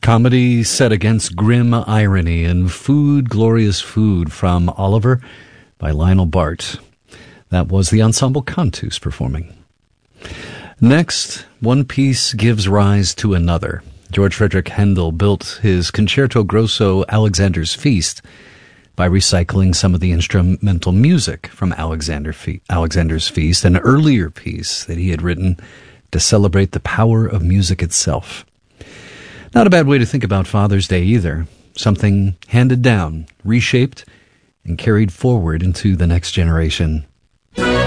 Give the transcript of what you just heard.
Comedy set against grim irony in Food, Glorious Food from Oliver by Lionel Bart. That was the Ensemble Cantus performing. Next, one piece gives rise to another. George Frederick Handel built his Concerto Grosso Alexander's Feast by recycling some of the instrumental music from Alexander's Feast, an earlier piece that he had written to celebrate the power of music itself. Not a bad way to think about Father's Day either. Something handed down, reshaped, and carried forward into the next generation.